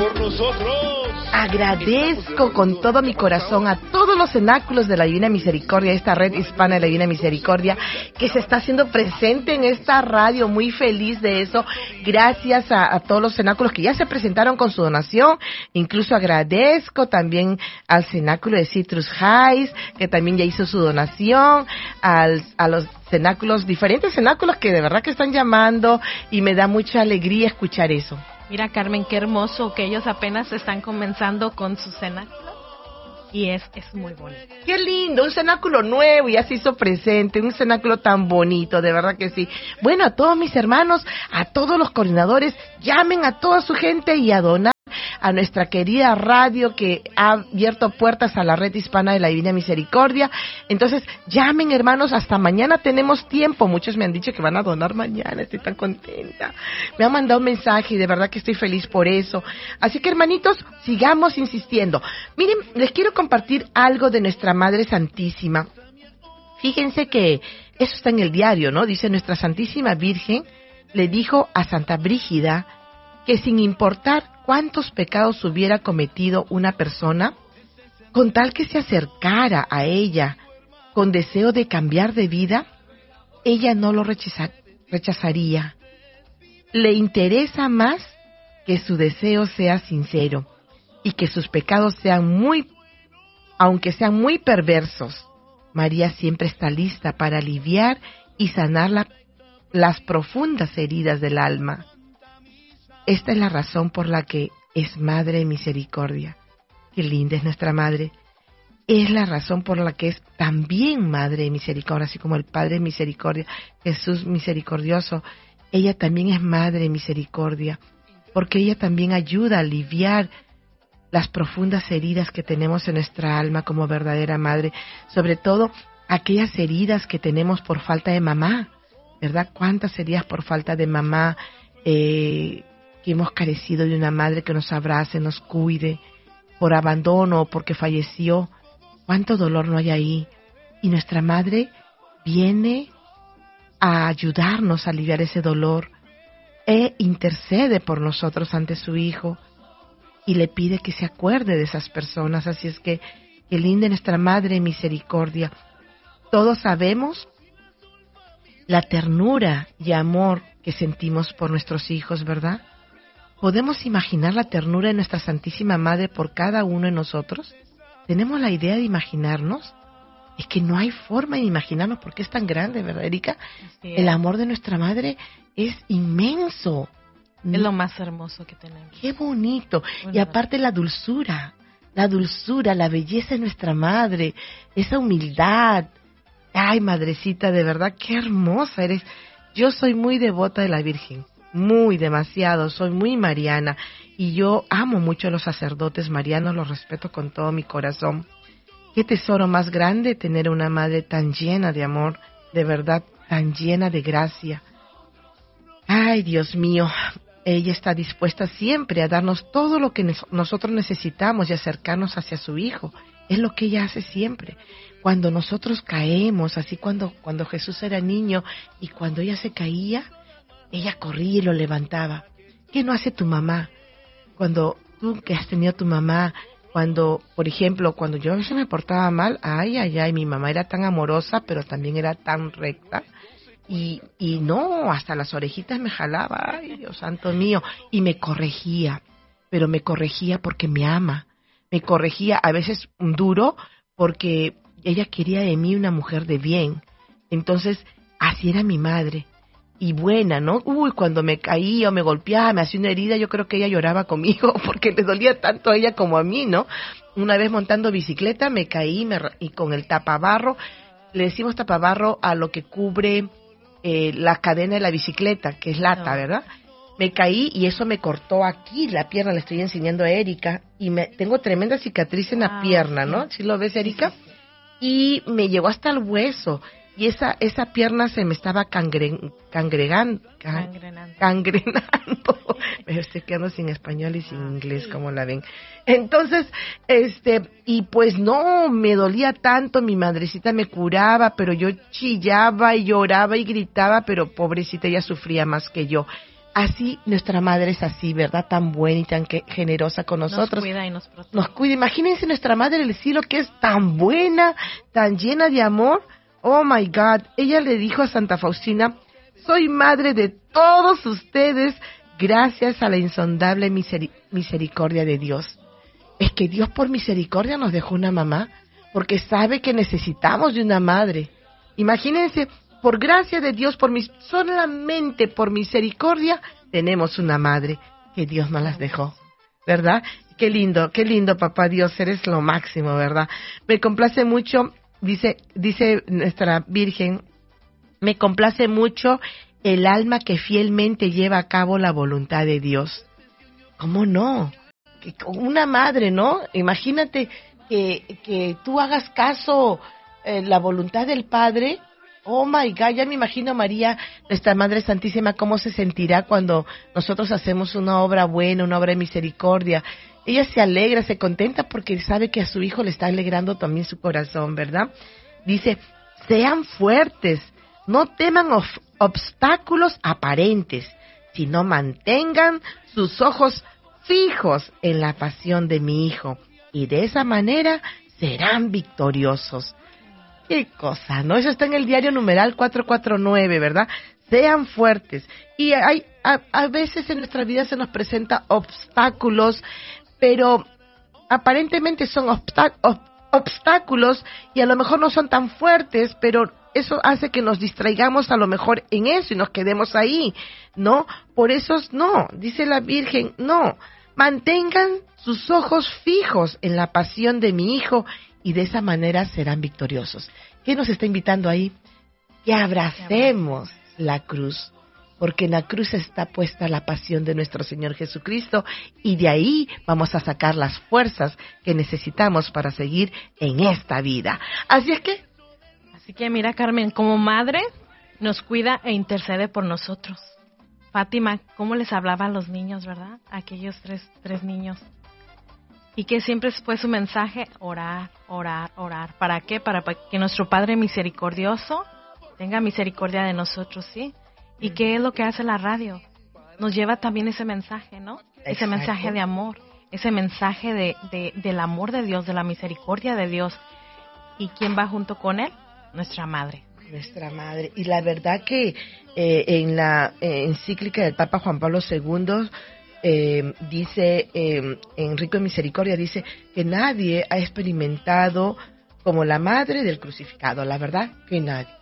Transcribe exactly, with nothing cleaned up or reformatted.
por nosotros. Agradezco con todo mi corazón a todos los cenáculos de la Divina Misericordia, esta red hispana de la Divina Misericordia, que se está haciendo presente en esta radio. Muy feliz de eso. Gracias a, a todos los cenáculos que ya se presentaron con su donación. Incluso agradezco también al cenáculo de Citrus Heights, que también ya hizo su donación, al, a los cenáculos, diferentes cenáculos que de verdad que están llamando, y me da mucha alegría escuchar eso. Mira, Carmen, qué hermoso que ellos apenas están comenzando con su cenáculo y es, es muy bonito. Qué lindo, un cenáculo nuevo, ya se hizo presente, un cenáculo tan bonito, de verdad que sí. Bueno, a todos mis hermanos, a todos los coordinadores, llamen a toda su gente y a donar a nuestra querida radio que ha abierto puertas a la red hispana de la Divina Misericordia. Entonces, llamen, hermanos, hasta mañana tenemos tiempo. Muchos me han dicho que van a donar mañana, estoy tan contenta. Me han mandado un mensaje y de verdad que estoy feliz por eso. Así que, hermanitos, sigamos insistiendo. Miren, les quiero compartir algo de nuestra Madre Santísima. Fíjense que eso está en el diario, ¿no? Dice, nuestra Santísima Virgen le dijo a Santa Brígida que sin importar cuántos pecados hubiera cometido una persona, con tal que se acercara a ella con deseo de cambiar de vida, ella no lo rechaza, rechazaría. Le interesa más que su deseo sea sincero y que sus pecados sean muy, aunque sean muy perversos. María siempre está lista para aliviar y sanar la, las profundas heridas del alma. Esta es la razón por la que es Madre de Misericordia. Qué linda es nuestra Madre. Es la razón por la que es también Madre de Misericordia, así como el Padre de Misericordia, Jesús misericordioso. Ella también es Madre de Misericordia, porque ella también ayuda a aliviar las profundas heridas que tenemos en nuestra alma como verdadera Madre, sobre todo aquellas heridas que tenemos por falta de mamá, ¿verdad? ¿Cuántas heridas por falta de mamá, eh, que hemos carecido de una madre que nos abrace, nos cuide, por abandono, porque falleció? ¿Cuánto dolor no hay ahí? Y nuestra madre viene a ayudarnos a aliviar ese dolor e intercede por nosotros ante su Hijo y le pide que se acuerde de esas personas. Así es que, qué linda nuestra Madre de Misericordia. Todos sabemos la ternura y amor que sentimos por nuestros hijos, ¿verdad? ¿Podemos imaginar la ternura de nuestra Santísima Madre por cada uno de nosotros? ¿Tenemos la idea de imaginarnos? Es que no hay forma de imaginarnos porque es tan grande, ¿verdad, Erika? Sí. El amor de nuestra Madre es inmenso. Es lo más hermoso que tenemos. ¡Qué bonito! Bueno, y aparte la dulzura, la dulzura, la belleza de nuestra Madre, esa humildad. Ay, Madrecita, de verdad, qué hermosa eres. Yo soy muy devota de la Virgen. Muy, demasiado, soy muy mariana y yo amo mucho a los sacerdotes marianos, los respeto con todo mi corazón. Qué tesoro más grande tener una madre tan llena de amor, de verdad, tan llena de gracia. Ay, Dios mío, ella está dispuesta siempre a darnos todo lo que nosotros necesitamos y acercarnos hacia su Hijo. Es lo que ella hace siempre. Cuando nosotros caemos, así cuando, cuando Jesús era niño y cuando ella se caía, ella corría y lo levantaba. ¿Qué no hace tu mamá? Cuando tú que has tenido a tu mamá, cuando, por ejemplo, cuando yo a veces me portaba mal, ay, ay, ay, mi mamá era tan amorosa, pero también era tan recta. Y, y no, hasta las orejitas me jalaba, ay, Dios santo mío, y me corregía. Pero me corregía porque me ama. Me corregía a veces duro porque ella quería de mí una mujer de bien. Entonces, así era mi madre. Y buena, ¿no? Uy, cuando me caía o me golpeaba, me hacía una herida, yo creo que ella lloraba conmigo porque le dolía tanto a ella como a mí, ¿no? Una vez montando bicicleta me caí me, y con el tapabarro, le decimos tapabarro a lo que cubre eh, la cadena de la bicicleta, que es lata, no. ¿verdad? Me caí y eso me cortó aquí la pierna, le estoy enseñando a Erika, y me tengo tremenda cicatriz en la ah, pierna, ¿no? ¿Sí lo ves, Erika? Sí, sí, sí. Y me llegó hasta el hueso. Y esa esa pierna se me estaba cangre, cangregan, can, cangrenando. cangrenando. Me estoy quedando sin español y sin ah, inglés, sí. como la ven. Entonces, este, y pues no, me dolía tanto, mi madrecita me curaba, pero yo chillaba y lloraba y gritaba, pero pobrecita, ella sufría más que yo. Así, nuestra madre es así, ¿verdad? Tan buena y tan que, generosa con nosotros. Nos cuida y nos protege. Nos cuida. Imagínense nuestra madre del cielo que es tan buena, tan llena de amor. Oh my God. Ella le dijo a Santa Faustina, soy madre de todos ustedes gracias a la insondable miseri- misericordia de Dios. Es que Dios por misericordia nos dejó una mamá, porque sabe que necesitamos de una madre. Imagínense, por gracia de Dios, por mis, solamente por misericordia, tenemos una madre que Dios nos las dejó, ¿verdad? Qué lindo, qué lindo, papá Dios, eres lo máximo, ¿verdad? Me complace mucho, dice, dice nuestra Virgen, me complace mucho el alma que fielmente lleva a cabo la voluntad de Dios. ¿Cómo no? Que una madre, ¿no? Imagínate que, que tú hagas caso eh, la voluntad del Padre. Oh my God, ya me imagino a María, nuestra Madre Santísima, cómo se sentirá cuando nosotros hacemos una obra buena, una obra de misericordia. Ella se alegra, se contenta porque sabe que a su hijo le está alegrando también su corazón, ¿verdad? Dice, sean fuertes, no teman of- obstáculos aparentes, sino mantengan sus ojos fijos en la pasión de mi hijo, y de esa manera serán victoriosos. Qué cosa, ¿no? Eso está en el diario numeral cuatrocientos cuarenta y nueve, ¿verdad? Sean fuertes. Y hay a, a veces en nuestra vida se nos presenta obstáculos, pero aparentemente son obstá- ob- obstáculos y a lo mejor no son tan fuertes, pero eso hace que nos distraigamos a lo mejor en eso y nos quedemos ahí, ¿no? Por eso no, dice la Virgen, no, mantengan sus ojos fijos en la pasión de mi hijo y de esa manera serán victoriosos. ¿Qué nos está invitando ahí? Que abracemos la cruz, porque en la cruz está puesta la pasión de nuestro Señor Jesucristo y de ahí vamos a sacar las fuerzas que necesitamos para seguir en esta vida. Así es que Así que mira, Carmen, como madre nos cuida e intercede por nosotros. Fátima, ¿cómo les hablaba a los niños, verdad? A aquellos tres, tres niños. Y que siempre fue su mensaje, orar, orar, orar. ¿Para qué? Para que nuestro Padre misericordioso tenga misericordia de nosotros, ¿sí? ¿Y qué es lo que hace la radio? Nos lleva también ese mensaje, ¿no? Exacto. Ese mensaje de amor, ese mensaje de, de, del amor de Dios, de la misericordia de Dios. ¿Y quién va junto con él? Nuestra madre. Nuestra madre. Y la verdad que eh, en la eh, encíclica del Papa Juan Pablo segundo eh, dice, eh, en Rico en Misericordia, dice que nadie ha experimentado como la madre del crucificado. La verdad que nadie.